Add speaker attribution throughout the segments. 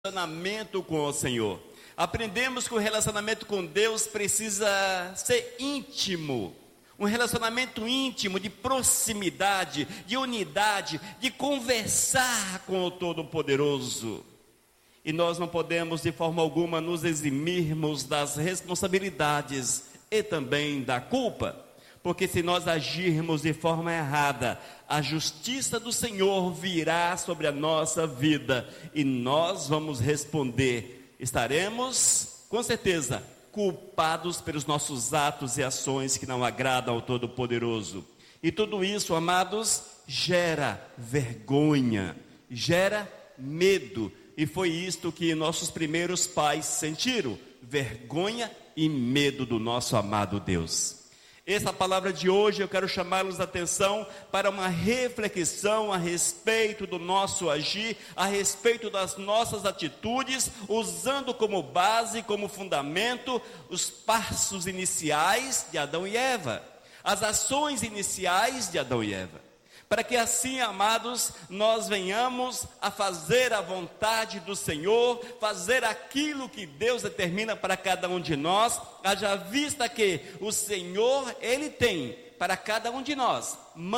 Speaker 1: relacionamento com o Senhor. Aprendemos que o relacionamento com Deus precisa ser íntimo. Um relacionamento íntimo, de proximidade, de unidade, de conversar com o Todo-Poderoso. E nós não podemos de forma alguma nos eximirmos das responsabilidades e também da culpa. Porque se nós agirmos de forma errada, a justiça do Senhor virá sobre a nossa vida e nós vamos responder. Estaremos, com certeza, culpados pelos nossos atos e ações que não agradam ao Todo-Poderoso. E tudo isso, amados, gera vergonha, gera medo. E foi isto que nossos primeiros pais sentiram: vergonha e medo do nosso amado Deus. Essa palavra de hoje eu quero chamá-los a atenção para uma reflexão a respeito do nosso agir, a respeito das nossas atitudes, usando como base, como fundamento, os passos iniciais de Adão e Eva, as ações iniciais de Adão e Eva. Para que assim, amados, nós venhamos a fazer a vontade do Senhor, fazer aquilo que Deus determina para cada um de nós, haja vista que o Senhor, Ele tem para cada um de nós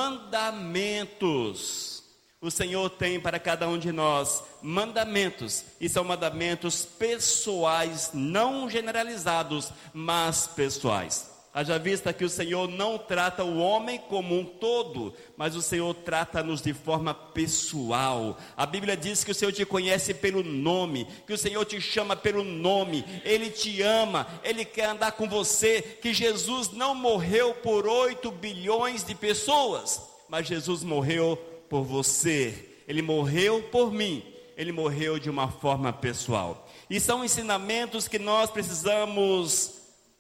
Speaker 1: mandamentos. O Senhor tem para cada um de nós mandamentos, e são mandamentos pessoais, não generalizados, mas pessoais. Haja vista que o Senhor não trata o homem como um todo, mas o Senhor trata-nos de forma pessoal. A Bíblia diz que o Senhor te conhece pelo nome, que o Senhor te chama pelo nome, Ele te ama, Ele quer andar com você, que Jesus não morreu por 8 bilhões de pessoas, mas Jesus morreu por você, Ele morreu por mim, Ele morreu de uma forma pessoal. E são ensinamentos que nós precisamos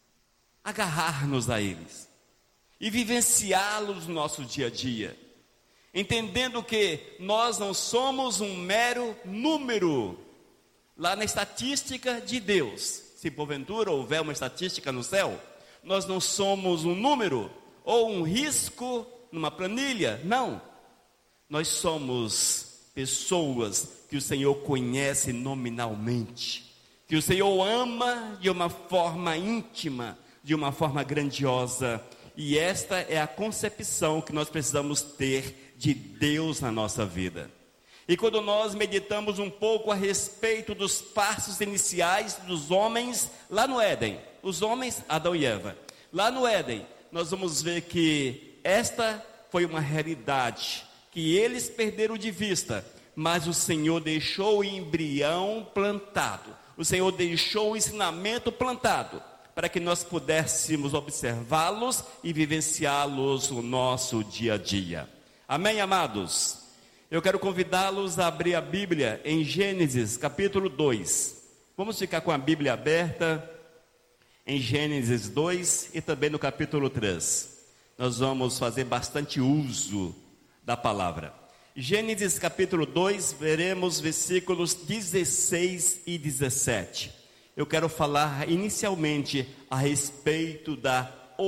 Speaker 1: agarrar-nos a eles e vivenciá-los no nosso dia a dia, entendendo que nós não somos um mero número lá na estatística de Deus. Se porventura houver uma estatística no céu, nós não somos um número ou um risco numa planilha, não. Nós somos pessoas que o Senhor conhece nominalmente, que o Senhor ama de uma forma íntima, de uma forma grandiosa, e esta é a concepção que nós precisamos ter de Deus na nossa vida. E quando nós meditamos um pouco a respeito dos passos iniciais dos homens lá no Éden, os homens Adão e Eva, lá no Éden, nós vamos ver que esta foi uma realidade que eles perderam de vista, mas o Senhor deixou o embrião plantado, o Senhor deixou o ensinamento plantado, para que nós pudéssemos observá-los e vivenciá-los no nosso dia a dia. Amém, amados? Eu quero convidá-los a abrir a Bíblia em Gênesis capítulo 2. Vamos ficar com a Bíblia aberta em Gênesis 2 e também no capítulo 3. Nós vamos fazer bastante uso da palavra. Gênesis capítulo 2, veremos versículos 16 e 17. Eu quero falar inicialmente a respeito da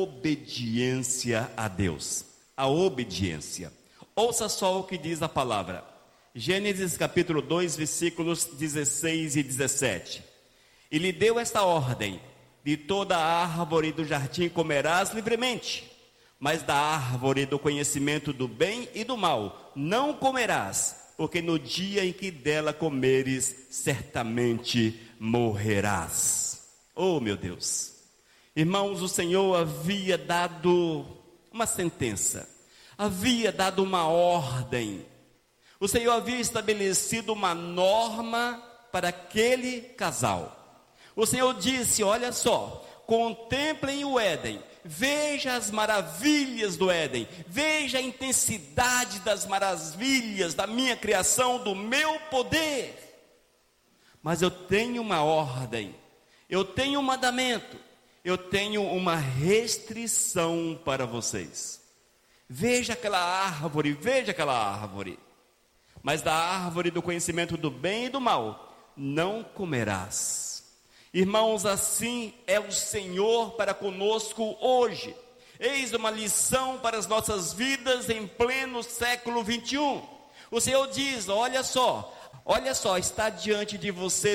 Speaker 1: obediência a Deus. A obediência. Ouça só o que diz a palavra. Gênesis capítulo 2, versículos 16 e 17. E lhe deu esta ordem: de toda a árvore do jardim comerás livremente, mas da árvore do conhecimento do bem e do mal não comerás, porque no dia em que dela comeres, certamente morrerás. Oh, meu Deus! Irmãos, o Senhor havia dado uma sentença, havia dado uma ordem. O Senhor havia estabelecido uma norma para aquele casal. O Senhor disse: olha só, contemplem o Éden, veja as maravilhas do Éden, veja a intensidade das maravilhas da minha criação, do meu poder. Mas eu tenho uma ordem, eu tenho um mandamento, eu tenho uma restrição para vocês. Veja aquela árvore, mas da árvore do conhecimento do bem e do mal não comerás. Irmãos, assim é o Senhor para conosco hoje. Eis uma lição para as nossas vidas em pleno século 21. O Senhor diz: olha só, Olha só, está diante de você